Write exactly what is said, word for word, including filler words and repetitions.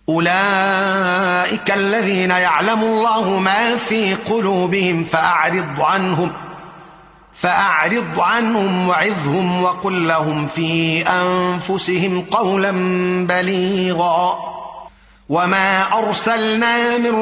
أولئك الذين يعلم الله ما في قلوبهم فأعرض عنهم فأعرض عنهم وعظهم وقل لهم في أنفسهم قولا بليغا. وما أرسلنا من